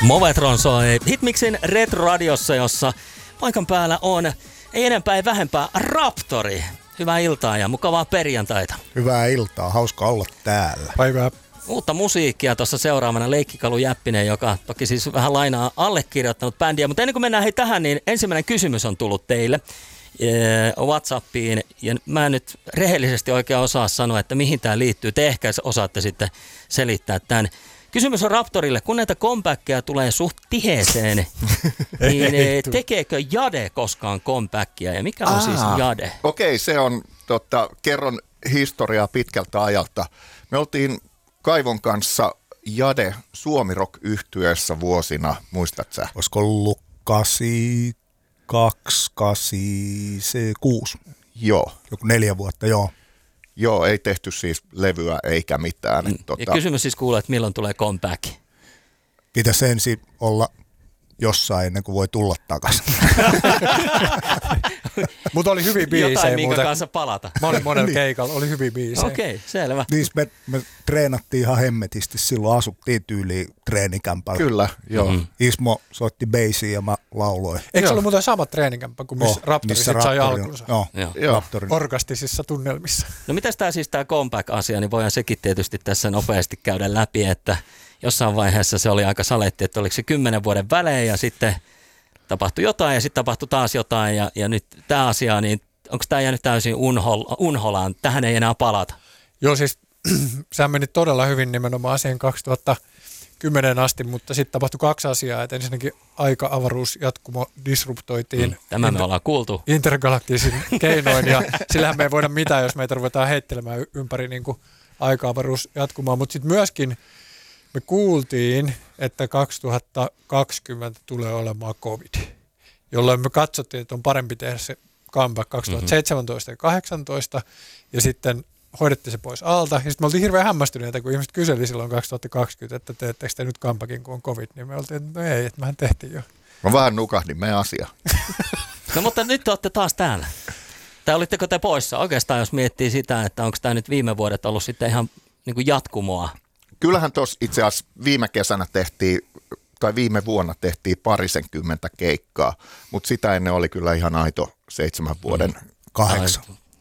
Movetron soi Hitmixin Retro-radiossa, jossa paikan päällä on ei enempää ei vähempää Raptori. Hyvää iltaa ja mukavaa perjantaita. Hyvää iltaa, hauska olla täällä. Päivää. Uutta musiikkia tuossa seuraavana Leikkikalu Jäppinen, joka toki siis vähän lainaa allekirjoittanut bändiä. Mutta ennen kuin mennään tähän, niin ensimmäinen kysymys on tullut teille WhatsAppiin. Ja mä en nyt rehellisesti oikein osaa sanoa, että mihin tämä liittyy. Te ehkä osaatte sitten selittää tämän. Kysymys on Raptorille, kun näitä comebackkejä tulee suht tiheeseen, niin tekeekö Jade koskaan comebackia ja mikä on siis Jade? Okei, se on, kerron historiaa pitkältä ajalta. Me oltiin Kaivon kanssa Jade Suomi Rock-yhtyeessä vuosina, muistat sä? Olisiko ollut 82, 86? Joo. Joku 4 vuotta, joo. Joo, ei tehty siis levyä eikä mitään. Ja kysymys siis kuuluu, että milloin tulee comeback? Pitäisi ensin olla jossain ennen kuin voi tulla takaisin. Mutta oli hyviä biisejä. Jotain, minkä kanssa palata. Mä olin monella keikalla, oli hyviä biisejä. Okei, selvä. Niin me treenattiin ihan hemmetisti, silloin asuttiin tyyliin treenikämpällä. Kyllä, joo. Mm-hmm. Ismo soitti beissiä ja mä lauloin. Eikö se ollut muuten sama treenikämpä kuin missä Raptori sai alkunsa? Joo. Orgastisissa tunnelmissa. No mitäs tää siis tää comeback-asia, niin voidaan sekin tietysti tässä nopeasti käydä läpi, että jossain vaiheessa se oli aika saletti, että oliko se 10 vuoden välein ja sitten tapahtui jotain ja sitten tapahtui taas jotain ja nyt tämä asia, niin onko tämä jäänyt täysin unholaan? Tähän ei enää palata. Joo, siis sehän meni todella hyvin nimenomaan siihen 2010 asti, mutta sitten tapahtui 2 asiaa, että ensinnäkin aika-avaruusjatkumo disruptoitiin. Tämä me ollaan kuultu. Intergalaktisin keinoin ja sillähän me ei voida mitään, jos meitä ruvetaan heittelemään ympäri niin kuin aika-avaruusjatkumoa, mutta sitten myöskin me kuultiin, että 2020 tulee olemaan COVID, jolloin me katsottiin, että on parempi tehdä se comeback 2017 ja 2018, ja sitten hoidettiin se pois alta. Ja sitten me oltiin hirveän hämmästyneitä, kun ihmiset kyseli silloin 2020, että teettekö te nyt comebackin, kun on COVID, niin me oltiin, että no ei, että mehän tehtiin jo. Mä vähän nukahdin meidän asia. No mutta nyt te olette taas täällä. Tai olitteko te poissa? Oikeastaan jos miettii sitä, että onko tämä nyt viime vuodet ollut sitten ihan niin kuin jatkumoa. Kyllähän tuossa itse asiassa viime vuonna tehtiin 20 keikkaa, mutta sitä ennen oli kyllä ihan aito 7 vuoden. 8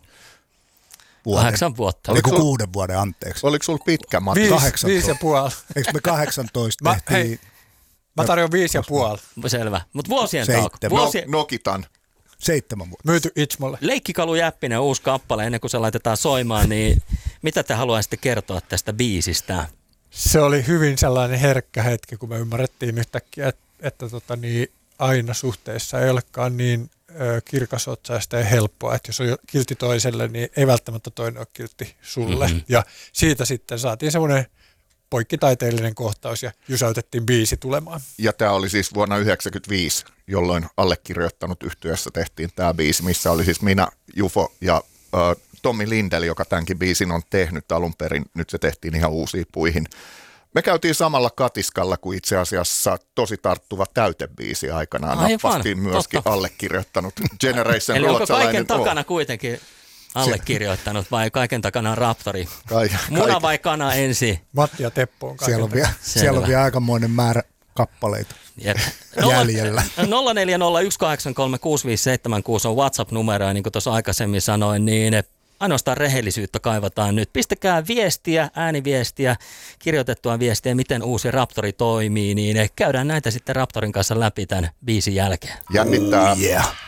vuotta. Oliko 6 vuoden, anteeksi? Oliko sulla pitkä matka? 5,5. Eikö me 18 tehtiin? Hei, mä tarjoan 5,5. Selvä, mutta vuosien 7. tauko. Nokitan. 7 vuotta. Myyty Itsmolle. Leikkikalu Jäppinen, uusi kappale, ennen kuin se laitetaan soimaan, niin mitä te haluaisitte kertoa tästä biisistä? Se oli hyvin sellainen herkkä hetki, kun me ymmärrettiin yhtäkkiä, että aina suhteessa ei olekaan niin kirkasotsaista ja helppoa, että jos on kiltti toiselle, niin ei välttämättä toinen ole kiltti sulle. Mm-hmm. Ja siitä sitten saatiin semmoinen poikkitaiteellinen kohtaus ja jysäytettiin biisi tulemaan. Ja tämä oli siis vuonna 1995, jolloin allekirjoittanut yhtyeessä tehtiin tämä biisi, missä oli siis minä, Jufo ja Tommi Lindell, joka tämänkin biisin on tehnyt alun perin. Nyt se tehtiin ihan uusiin puihin. Me käytiin samalla katiskalla kuin itse asiassa tosi tarttuva täytebiisi aikanaan. Nappastiin myöskin allekirjoittanut Generation. Eli onko kaiken takana kuitenkin allekirjoittanut vai kaiken takana on Raptori? Muna vai kana ensin? Matti ja Teppo on kaiken Siellä on vielä aikamoinen määrä kappaleita jäljellä. 0401836576 on WhatsApp-numero ja niin kuin tuossa aikaisemmin sanoin, niin ainoastaan rehellisyyttä kaivataan nyt. Pistäkää viestiä, ääniviestiä, kirjoitettua viestiä, miten uusi Raptori toimii, niin käydään näitä sitten Raptorin kanssa läpi tämän biisin jälkeen. Jännittää. Yeah.